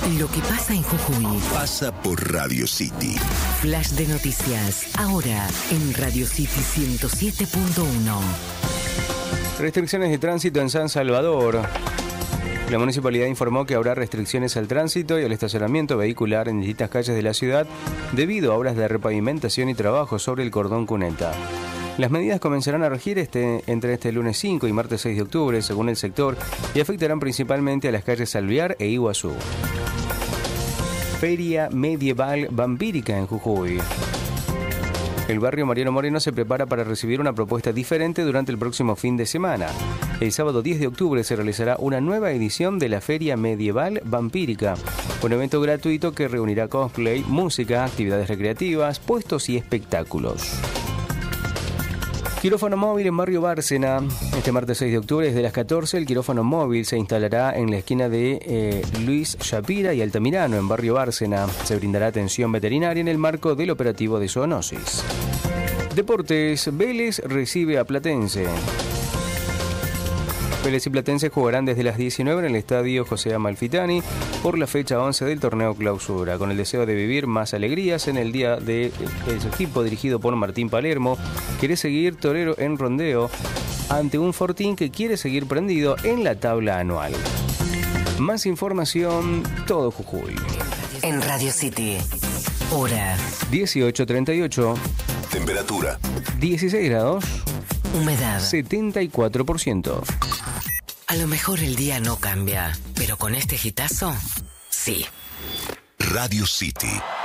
Lo que pasa en Jujuy pasa por Radio City. Flash de noticias, ahora en Radio City 107.1. Restricciones de tránsito en San Salvador. La municipalidad informó que habrá restricciones al tránsito y al estacionamiento vehicular en distintas calles de la ciudad debido a obras de repavimentación y trabajo sobre el cordón cuneta. Las medidas comenzarán a regir entre este lunes 5 y martes 6 de octubre, según el sector, y afectarán principalmente a las calles Alvear e Iguazú. Feria Medieval Vampírica en Jujuy. El barrio Mariano Moreno se prepara para recibir una propuesta diferente durante el próximo fin de semana. El sábado 10 de octubre se realizará una nueva edición de la Feria Medieval Vampírica, un evento gratuito que reunirá cosplay, música, actividades recreativas, puestos y espectáculos. Quirófano móvil en Barrio Bárcena. Este martes 6 de octubre, desde las 14, el quirófano móvil se instalará en la esquina de Luis Shapira y Altamirano, en Barrio Bárcena. Se brindará atención veterinaria en el marco del operativo de zoonosis. Deportes. Vélez recibe a Platense. Vélez y Platense jugarán desde las 19 en el estadio José Amalfitani por la fecha 11 del torneo clausura, con el deseo de vivir más alegrías en el día del equipo dirigido por Martín Palermo. Quiere seguir torero en rondeo ante un Fortín que quiere seguir prendido en la tabla anual. Más información, todo Jujuy. En Radio City, hora 18:38. Temperatura 16 grados. humedad 74%. A lo mejor el día no cambia, pero con este hitazo, sí. Radio City.